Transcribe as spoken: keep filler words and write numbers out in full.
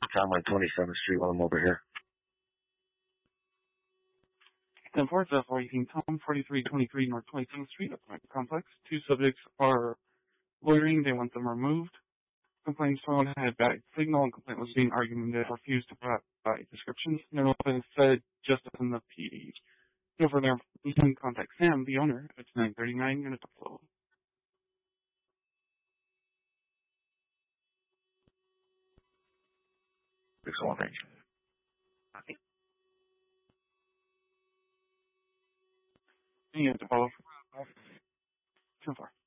on like twenty-seventh Street while I'm over here. ten four, F four eighteen Tom, forty-three twenty-three North twenty-seventh Street, apartment complex. Two subjects are loitering. They want them removed. Complainant's phone had bad signal and complaint was being argumentative, refused to provide descriptions. No one said justice in the P D. No further information, contact Sam, the owner, at nine thirty-nine Unit Buffalo. Excellent range. Okay. You have to follow. ten four.